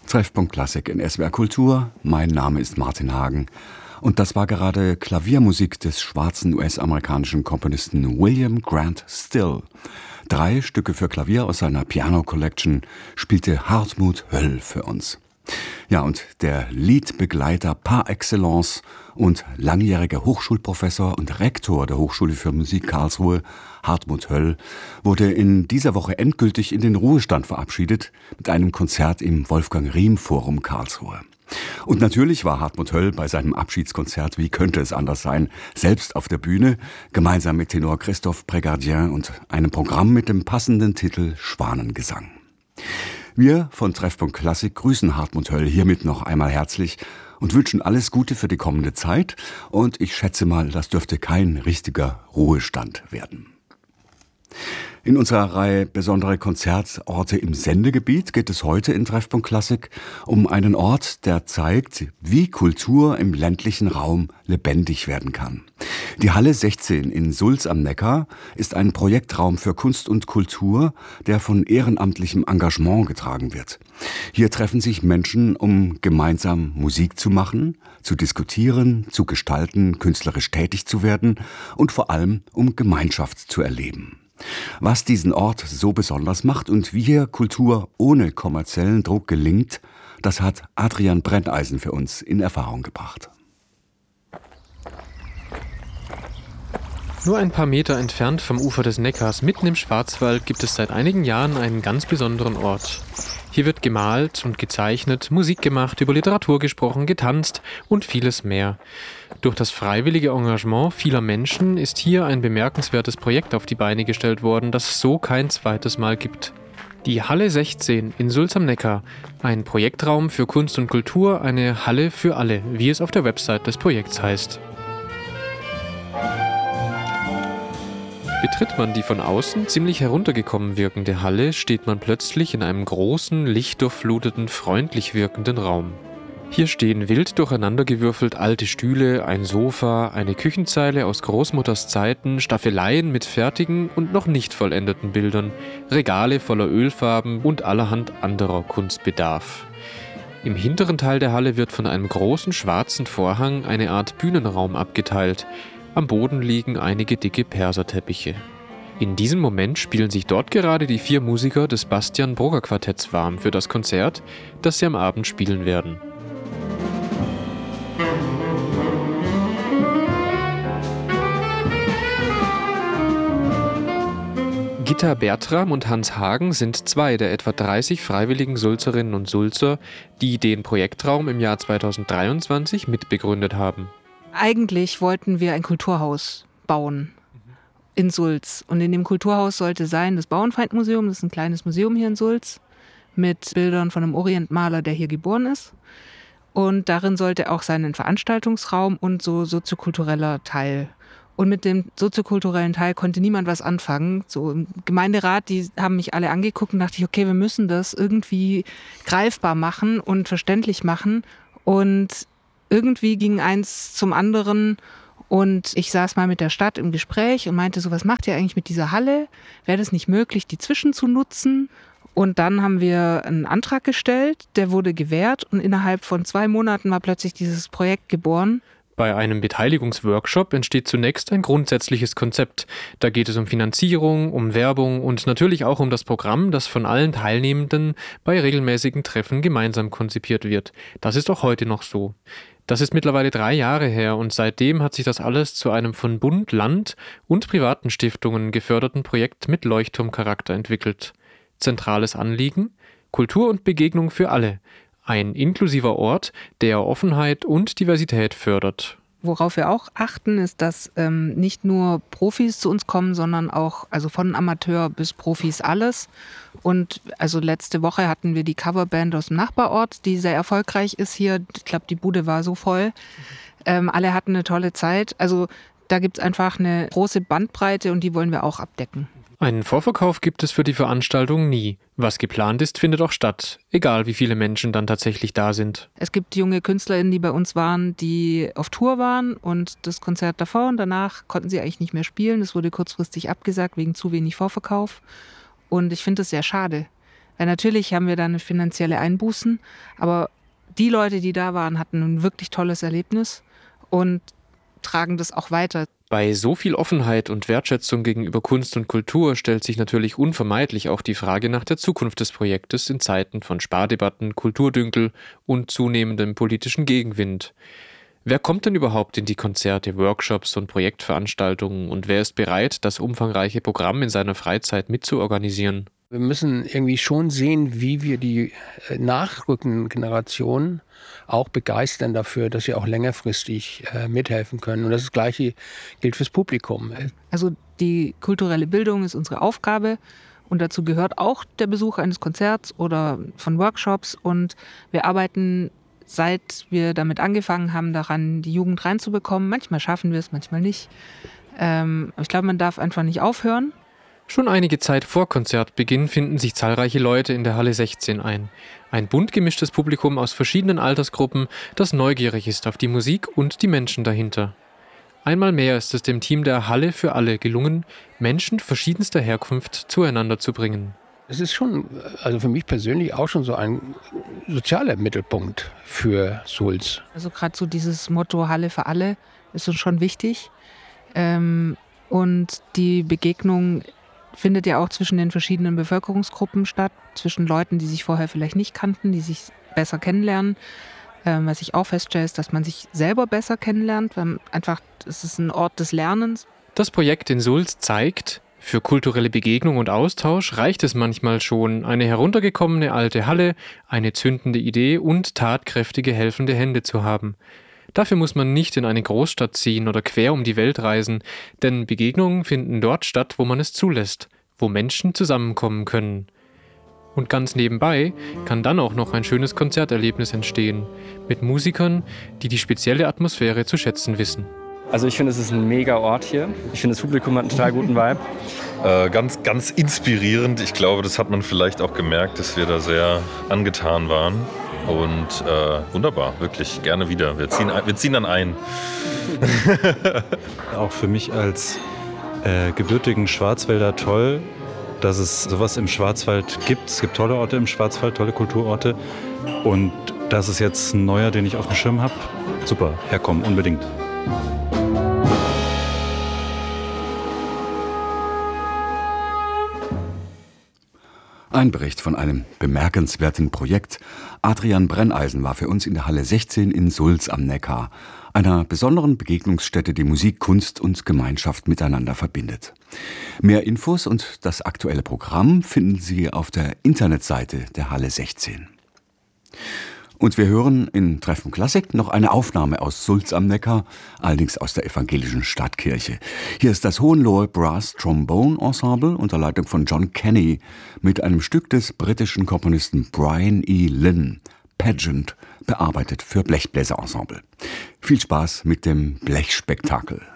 Treffpunkt Klassik in SWR Kultur. Mein Name ist Martin Hagen. Und das war gerade Klaviermusik des schwarzen US-amerikanischen Komponisten William Grant Still. 3 Stücke für Klavier aus seiner Piano Collection spielte Hartmut Höll für uns. Ja, und der Liedbegleiter par excellence und langjähriger Hochschulprofessor und Rektor der Hochschule für Musik Karlsruhe, Hartmut Höll, wurde in dieser Woche endgültig in den Ruhestand verabschiedet mit einem Konzert im Wolfgang-Riem-Forum Karlsruhe. Und natürlich war Hartmut Höll bei seinem Abschiedskonzert, wie könnte es anders sein, selbst auf der Bühne, gemeinsam mit Tenor Christophe Prégardien und einem Programm mit dem passenden Titel Schwanengesang. Wir von Treffpunkt Klassik grüßen Hartmut Höll hiermit noch einmal herzlich und wünschen alles Gute für die kommende Zeit. Und ich schätze mal, das dürfte kein richtiger Ruhestand werden. In unserer Reihe Besondere Konzertorte im Sendegebiet geht es heute in Treffpunkt Klassik um einen Ort, der zeigt, wie Kultur im ländlichen Raum lebendig werden kann. Die Halle 16 in Sulz am Neckar ist ein Projektraum für Kunst und Kultur, der von ehrenamtlichem Engagement getragen wird. Hier treffen sich Menschen, um gemeinsam Musik zu machen, zu diskutieren, zu gestalten, künstlerisch tätig zu werden und vor allem um Gemeinschaft zu erleben. Was diesen Ort so besonders macht und wie hier Kultur ohne kommerziellen Druck gelingt, das hat Adrian Brenneisen für uns in Erfahrung gebracht. Nur ein paar Meter entfernt vom Ufer des Neckars, mitten im Schwarzwald, gibt es seit einigen Jahren einen ganz besonderen Ort. Hier wird gemalt und gezeichnet, Musik gemacht, über Literatur gesprochen, getanzt und vieles mehr. Durch das freiwillige Engagement vieler Menschen ist hier ein bemerkenswertes Projekt auf die Beine gestellt worden, das es so kein zweites Mal gibt. Die Halle 16 in Sulz am Neckar, ein Projektraum für Kunst und Kultur, eine Halle für alle, wie es auf der Website des Projekts heißt. Betritt man die von außen ziemlich heruntergekommen wirkende Halle, steht man plötzlich in einem großen, lichtdurchfluteten, freundlich wirkenden Raum. Hier stehen wild durcheinandergewürfelt alte Stühle, ein Sofa, eine Küchenzeile aus Großmutters Zeiten, Staffeleien mit fertigen und noch nicht vollendeten Bildern, Regale voller Ölfarben und allerhand anderer Kunstbedarf. Im hinteren Teil der Halle wird von einem großen schwarzen Vorhang eine Art Bühnenraum abgeteilt. Am Boden liegen einige dicke Perserteppiche. In diesem Moment spielen sich dort gerade die 4 Musiker des Bastian-Brugger-Quartetts warm für das Konzert, das sie am Abend spielen werden. Gitta Bertram und Hans Hagen sind 2 der etwa 30 freiwilligen Sulzerinnen und Sulzer, die den Projektraum im Jahr 2023 mitbegründet haben. Eigentlich wollten wir ein Kulturhaus bauen in Sulz. Und in dem Kulturhaus sollte sein das Bauernfeind-Museum, das ist ein kleines Museum hier in Sulz, mit Bildern von einem Orientmaler, der hier geboren ist. Und darin sollte auch sein ein Veranstaltungsraum und so soziokultureller Teil. Und mit dem soziokulturellen Teil konnte niemand was anfangen. So im Gemeinderat, die haben mich alle angeguckt und dachte ich, okay, wir müssen das irgendwie greifbar machen und verständlich machen. Und irgendwie ging eins zum anderen und ich saß mal mit der Stadt im Gespräch und meinte so, was macht ihr eigentlich mit dieser Halle? Wäre das nicht möglich, die zu nutzen? Und dann haben wir einen Antrag gestellt, der wurde gewährt und innerhalb von 2 Monaten war plötzlich dieses Projekt geboren. Bei einem Beteiligungsworkshop entsteht zunächst ein grundsätzliches Konzept. Da geht es um Finanzierung, um Werbung und natürlich auch um das Programm, das von allen Teilnehmenden bei regelmäßigen Treffen gemeinsam konzipiert wird. Das ist auch heute noch so. Das ist mittlerweile 3 Jahre her und seitdem hat sich das alles zu einem von Bund, Land und privaten Stiftungen geförderten Projekt mit Leuchtturmcharakter entwickelt. Zentrales Anliegen: Kultur und Begegnung für alle. Ein inklusiver Ort, der Offenheit und Diversität fördert. Worauf wir auch achten, ist, dass nicht nur Profis zu uns kommen, sondern auch also von Amateur bis Profis alles. Und also letzte Woche hatten wir die Coverband aus dem Nachbarort, die sehr erfolgreich ist hier. Ich glaube, die Bude war so voll. Alle hatten eine tolle Zeit. Also da gibt es einfach eine große Bandbreite und die wollen wir auch abdecken. Einen Vorverkauf gibt es für die Veranstaltung nie. Was geplant ist, findet auch statt, egal wie viele Menschen dann tatsächlich da sind. Es gibt junge KünstlerInnen, die bei uns waren, die auf Tour waren und das Konzert davor und danach konnten sie eigentlich nicht mehr spielen. Das wurde kurzfristig abgesagt wegen zu wenig Vorverkauf und ich finde das sehr schade, Weil natürlich haben wir dann finanzielle Einbußen, aber die Leute, die da waren, hatten ein wirklich tolles Erlebnis und tragen das auch weiter. Bei so viel Offenheit und Wertschätzung gegenüber Kunst und Kultur stellt sich natürlich unvermeidlich auch die Frage nach der Zukunft des Projektes in Zeiten von Spardebatten, Kulturdünkel und zunehmendem politischen Gegenwind. Wer kommt denn überhaupt in die Konzerte, Workshops und Projektveranstaltungen und wer ist bereit, das umfangreiche Programm in seiner Freizeit mitzuorganisieren? Wir müssen irgendwie schon sehen, wie wir die nachrückenden Generationen auch begeistern dafür, dass sie auch längerfristig mithelfen können. Und das Gleiche gilt fürs Publikum. Also die kulturelle Bildung ist unsere Aufgabe und dazu gehört auch der Besuch eines Konzerts oder von Workshops. Und wir arbeiten, seit wir damit angefangen haben, daran, die Jugend reinzubekommen. Manchmal schaffen wir es, manchmal nicht. Ich glaube, man darf einfach nicht aufhören. Schon einige Zeit vor Konzertbeginn finden sich zahlreiche Leute in der Halle 16 ein. Ein bunt gemischtes Publikum aus verschiedenen Altersgruppen, das neugierig ist auf die Musik und die Menschen dahinter. Einmal mehr ist es dem Team der Halle für alle gelungen, Menschen verschiedenster Herkunft zueinander zu bringen. Es ist schon, also für mich persönlich auch schon so ein sozialer Mittelpunkt für Sulz. Also gerade so dieses Motto Halle für alle ist uns schon wichtig. Und die Begegnung findet ja auch zwischen den verschiedenen Bevölkerungsgruppen statt, zwischen Leuten, die sich vorher vielleicht nicht kannten, die sich besser kennenlernen. Was ich auch feststelle, ist, dass man sich selber besser kennenlernt, weil einfach, es ist ein Ort des Lernens. Das Projekt in Sulz zeigt, für kulturelle Begegnung und Austausch reicht es manchmal schon, eine heruntergekommene alte Halle, eine zündende Idee und tatkräftige helfende Hände zu haben. Dafür muss man nicht in eine Großstadt ziehen oder quer um die Welt reisen, denn Begegnungen finden dort statt, wo man es zulässt, wo Menschen zusammenkommen können. Und ganz nebenbei kann dann auch noch ein schönes Konzerterlebnis entstehen, mit Musikern, die die spezielle Atmosphäre zu schätzen wissen. Also ich finde, es ist ein mega Ort hier. Ich finde, das Publikum hat einen total guten Vibe. Ganz inspirierend. Ich glaube, das hat man vielleicht auch gemerkt, dass wir da sehr angetan waren. Und wunderbar, wirklich gerne wieder. Wir ziehen dann ein. Auch für mich als gebürtigen Schwarzwälder toll, dass es sowas im Schwarzwald gibt. Es gibt tolle Orte im Schwarzwald, tolle Kulturorte. Und das ist jetzt ein neuer, den ich auf dem Schirm habe. Super, herkommen, unbedingt. Ein Bericht von einem bemerkenswerten Projekt. Adrian Brenneisen war für uns in der Halle 16 in Sulz am Neckar, einer besonderen Begegnungsstätte, die Musik, Kunst und Gemeinschaft miteinander verbindet. Mehr Infos und das aktuelle Programm finden Sie auf der Internetseite der Halle 16. Und wir hören in Treffen Klassik noch eine Aufnahme aus Sulz am Neckar, allerdings aus der evangelischen Stadtkirche. Hier ist das Hohenlohe Brass Trombone Ensemble unter Leitung von John Kenny mit einem Stück des britischen Komponisten Brian E. Lynn, Pageant, bearbeitet für Blechbläserensemble. Viel Spaß mit dem Blechspektakel.